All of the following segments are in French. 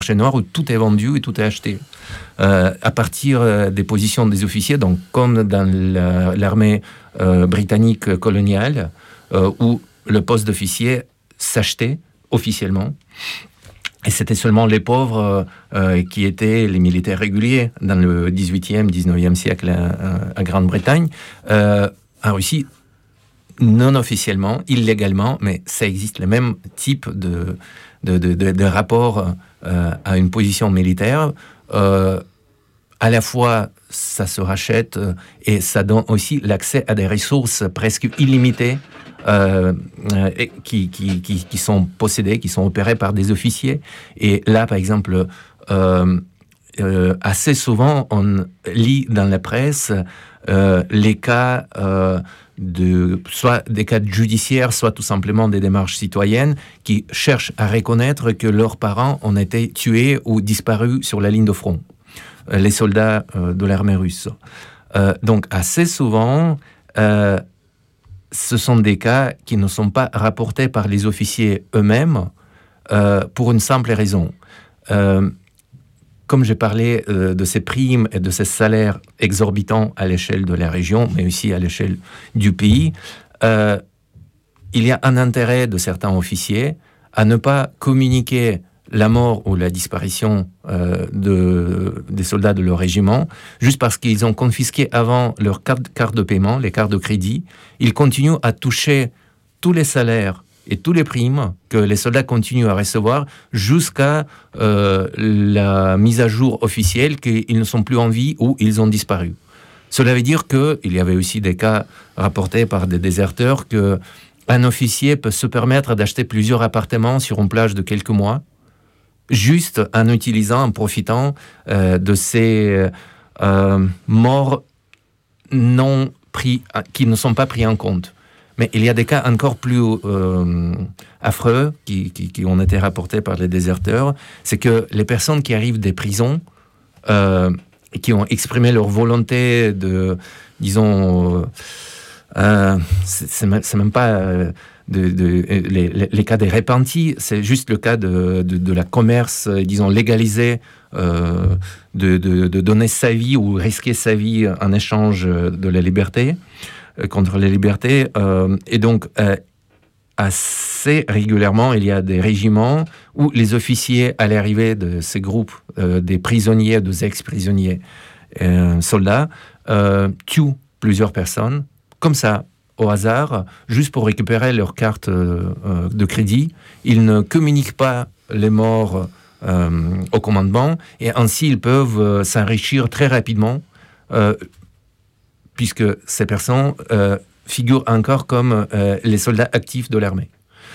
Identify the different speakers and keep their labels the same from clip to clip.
Speaker 1: noir où tout est vendu et tout est acheté. À partir des positions des officiers, donc comme dans l'armée britannique coloniale, où le poste d'officier s'achetait officiellement. Et c'était seulement les pauvres qui étaient les militaires réguliers dans le 18e, 19e siècle à Grande-Bretagne. En Russie, non officiellement, illégalement, mais ça existe le même type de rapport à une position militaire. À la fois, ça se rachète et ça donne aussi l'accès à des ressources presque illimitées qui sont possédées, qui sont opérées par des officiers. Et là, par exemple, assez souvent, on lit dans la presse les cas soit des cas judiciaires, soit tout simplement des démarches citoyennes qui cherchent à reconnaître que leurs parents ont été tués ou disparus sur la ligne de front, les soldats de l'armée russe. Donc assez souvent, ce sont des cas qui ne sont pas rapportés par les officiers eux-mêmes pour une simple raison. Comme j'ai parlé de ces primes et de ces salaires exorbitants à l'échelle de la région, mais aussi à l'échelle du pays, il y a un intérêt de certains officiers à ne pas communiquer la mort ou la disparition des soldats de leur régiment, juste parce qu'ils ont confisqué avant leur carte de paiement, les cartes de crédit. Ils continuent à toucher tous les salaires et tous les primes que les soldats continuent à recevoir jusqu'à la mise à jour officielle qu'ils ne sont plus en vie ou ils ont disparu. Cela veut dire qu'il y avait aussi des cas rapportés par des déserteurs qu'un officier peut se permettre d'acheter plusieurs appartements sur une plage de quelques mois, juste en utilisant, en profitant de ces morts non pris, qui ne sont pas pris en compte. Mais il y a des cas encore plus affreux qui ont été rapportés par les déserteurs. C'est que les personnes qui arrivent des prisons, qui ont exprimé leur volonté de, disons, c'est même pas les cas des repentis, c'est juste le cas de la commerce, disons, légalisé, de donner sa vie ou risquer sa vie en échange de la liberté, contre la liberté. Et donc, assez régulièrement, il y a des régiments où les officiers, à l'arrivée de ces groupes, des prisonniers, des ex-prisonniers, soldats, tuent plusieurs personnes, comme ça, au hasard, juste pour récupérer leur carte de crédit. Ils ne communiquent pas les morts au commandement, et ainsi ils peuvent s'enrichir très rapidement, puisque ces personnes figurent encore comme les soldats actifs de l'armée.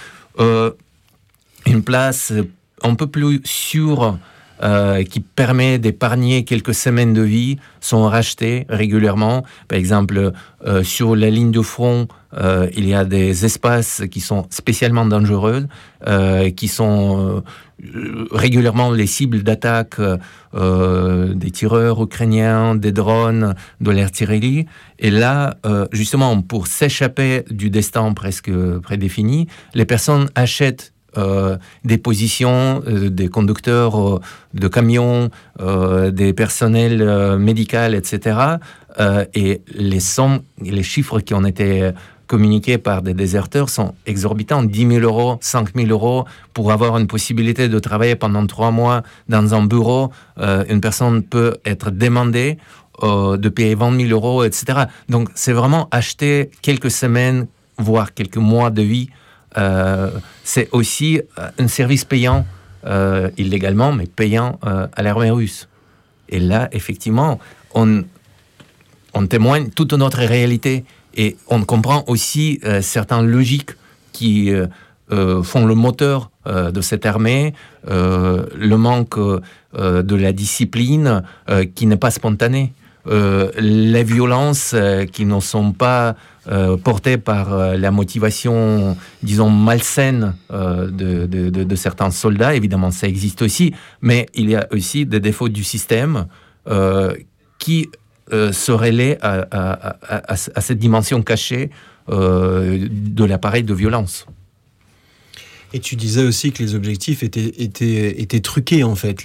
Speaker 1: Une place un peu plus sûre qui permet d'épargner quelques semaines de vie sont rachetées régulièrement. Par exemple, sur la ligne de front, il y a des espaces qui sont spécialement dangereux, qui sont régulièrement les cibles d'attaque des tireurs ukrainiens, des drones, de l'artillerie. Et là, justement, pour s'échapper du destin presque prédéfini, les personnes achètent des positions, des conducteurs de camions, des personnels médicaux, etc. Et les sommes, les chiffres qui ont été communiqués par des déserteurs sont exorbitants. 10 000 euros, 5 000 euros pour avoir une possibilité de travailler pendant 3 mois dans un bureau. Une personne peut être demandée de payer 20 000 euros, etc. Donc, c'est vraiment acheter quelques semaines, voire quelques mois de vie. C'est aussi un service payant, illégalement, mais payant à l'armée russe. Et là, effectivement, on témoigne toute notre réalité et on comprend aussi certaines logiques qui font le moteur de cette armée, le manque de la discipline qui n'est pas spontanée, les violences qui ne sont pas portées par la motivation, disons, malsaine de certains soldats. Évidemment, ça existe aussi, mais il y a aussi des défauts du système qui se relaient à cette dimension cachée de l'appareil de violence.
Speaker 2: Et tu disais aussi que les objectifs étaient truqués, en fait.